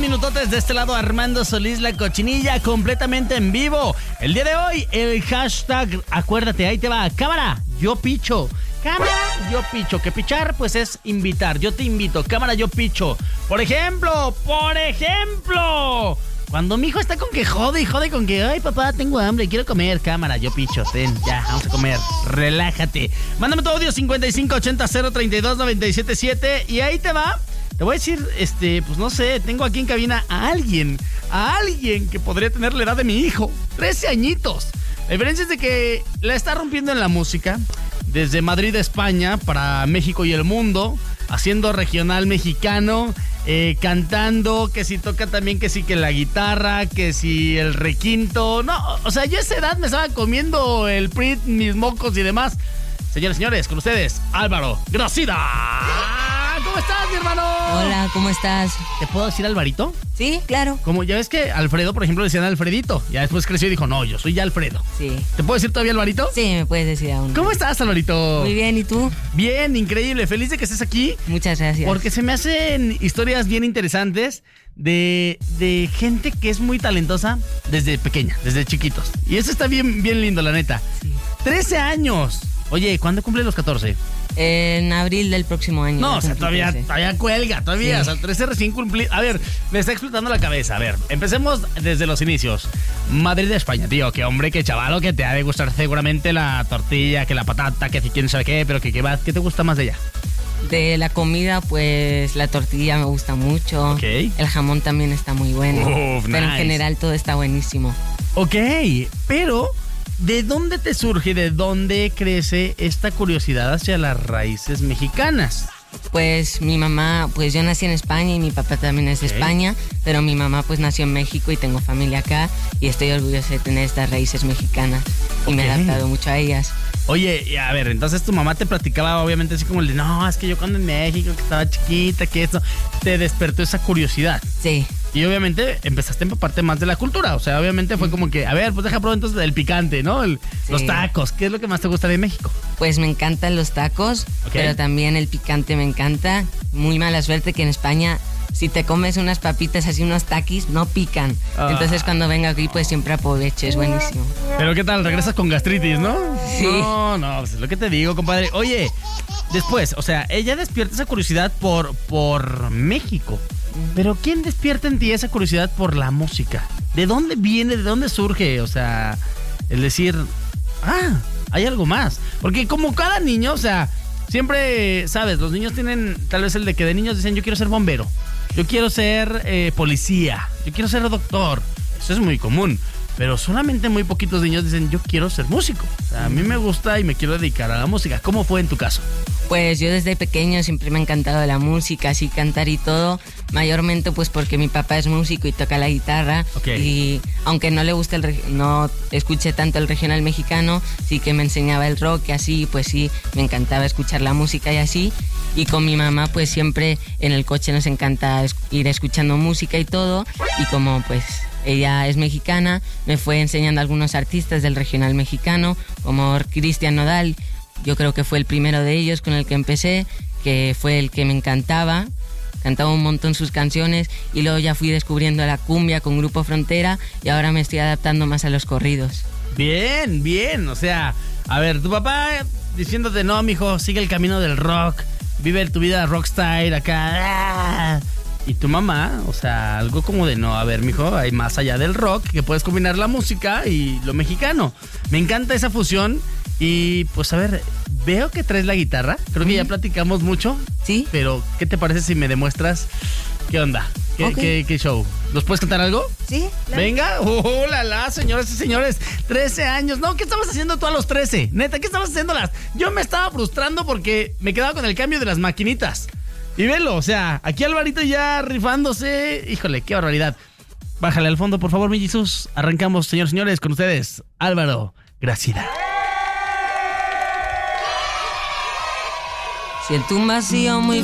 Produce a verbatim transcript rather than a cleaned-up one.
minutotes de este lado, Armando Solís, la cochinilla, completamente en vivo. El día de hoy, el hashtag, acuérdate, ahí te va, cámara, yo picho. Cámara, yo picho. Que pichar, pues es invitar. Yo te invito, cámara, yo picho. Por ejemplo, por ejemplo, cuando mi hijo está con que jode y jode con que, ay, papá, tengo hambre, quiero comer. Cámara, yo picho, ten, ya, vamos a comer. Relájate. Mándame tu audio cincuenta y cinco ochenta cero treinta y dos noventa y siete siete y ahí te va. Te voy a decir, este, pues no sé, tengo aquí en cabina a alguien, a alguien que podría tener la edad de mi hijo, trece añitos. La diferencia es de que la está rompiendo en la música, desde Madrid, España, para México y el mundo, haciendo regional mexicano, eh, cantando, que si toca también, que si que la guitarra, que si el requinto. No, o sea, yo a esa edad me estaba comiendo el P R I T, mis mocos y demás. Señores, señores, con ustedes, Álvaro Gracida. ¿Cómo estás, mi hermano? Hola, ¿cómo estás? ¿Te puedo decir Alvarito? Sí, claro. Como ya ves que Alfredo, por ejemplo, le decían Alfredito. Ya después creció y dijo, no, yo soy ya Alfredo. Sí. ¿Te puedo decir todavía Alvarito? Sí, me puedes decir aún. ¿Cómo estás, Alvarito? Muy bien, ¿y tú? Bien, increíble. Feliz de que estés aquí. Muchas gracias. Porque se me hacen historias bien interesantes de, de gente que es muy talentosa desde pequeña, desde chiquitos. Y eso está bien, bien lindo, la neta. Sí. trece años. Oye, ¿cuándo cumple los catorce? En abril del próximo año. No, o sea, todavía, todavía cuelga, todavía. Sí. O sea, trece recién cumplido. A ver, me está explotando la cabeza. A ver, empecemos desde los inicios. Madrid de España, tío. Qué hombre, qué chavalo, que te ha de gustar seguramente la tortilla, que la patata, que si quién sabe qué, pero que qué va. ¿Qué te gusta más de ella? De la comida, pues la tortilla me gusta mucho. Ok. El jamón también está muy bueno. Uf, pero nice. En general todo está buenísimo. Ok, pero ¿de dónde te surge, de dónde crece esta curiosidad hacia las raíces mexicanas? Pues mi mamá, pues yo nací en España y mi papá también es de Ok. España, pero mi mamá pues nació en México y tengo familia acá y estoy orgullosa de tener estas raíces mexicanas y me he Ok. adaptado mucho a ellas. Oye, y a ver, entonces tu mamá te platicaba obviamente así como el de, no, es que yo cuando en México, que estaba chiquita, que eso, te despertó esa curiosidad. Sí. Y obviamente empezaste a empaparte más de la cultura. O sea, obviamente fue como que, a ver, pues deja probar entonces el picante, ¿no? El- Sí. Los tacos. ¿Qué es lo que más te gusta de México? Pues me encantan los tacos, Ok. pero también el picante me encanta. Muy mala suerte que en España, si te comes unas papitas así, unos taquis, no pican. Ah. Entonces cuando venga aquí, pues siempre aprovecho, es buenísimo. Pero ¿qué tal? Regresas con gastritis, ¿no? Sí. No, no, pues es lo que te digo, compadre. Oye, después, o sea, ella despierta esa curiosidad por, por México. Pero ¿quién despierta en ti esa curiosidad por la música? ¿De dónde viene? ¿De dónde surge? O sea, el decir, ah, hay algo más. Porque como cada niño, o sea, siempre, ¿sabes? Los niños tienen tal vez el de que de niños dicen, yo quiero ser bombero, yo quiero ser eh, policía, yo quiero ser doctor. Eso es muy común. Pero solamente muy poquitos niños dicen, yo quiero ser músico. O sea, a mí me gusta y me quiero dedicar a la música. ¿Cómo fue en tu caso? Pues yo desde pequeño siempre me ha encantado la música, así cantar y todo. Mayormente pues porque mi papá es músico y toca la guitarra. Ok. Y aunque no le guste el reg- no escuche tanto el regional mexicano, sí que me enseñaba el rock y así, pues sí, me encantaba escuchar la música y así. Y con mi mamá pues siempre en el coche nos encanta es- ir escuchando música y todo. Y como pues ella es mexicana, me fue enseñando a algunos artistas del regional mexicano, como Cristian Nodal. Yo creo que fue el primero de ellos con el que empecé, que fue el que me encantaba. Cantaba un montón sus canciones y luego ya fui descubriendo la cumbia con Grupo Frontera y ahora me estoy adaptando más a los corridos. Bien, bien. O sea, a ver, tu papá diciéndote, no, mijo, sigue el camino del rock, vive tu vida rockstar acá. ¡Ah! Y tu mamá, o sea, algo como de, no, a ver, mijo, hay más allá del rock, que puedes combinar la música y lo mexicano. Me encanta esa fusión y, pues, a ver, veo que traes la guitarra. Creo que ya platicamos mucho. ¿Sí? Pero, ¿qué te parece si me demuestras qué onda? ¿Qué, Ok. qué, qué show? ¿Nos puedes cantar algo? Sí. Venga, oh, la, la, señoras y señores, trece años. No, ¿qué estabas haciendo tú a los trece? Neta, ¿qué estabas haciendo las? Yo me estaba frustrando porque me quedaba con el cambio de las maquinitas. Y velo, o sea, aquí Alvarito ya rifándose. Híjole, qué barbaridad. Bájale al fondo, por favor, mi Jesús. Arrancamos, señores y señores, con ustedes, Álvaro Gracida. Siento un vacío muy